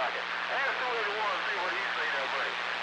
Ask 281 and see what he's seen that way.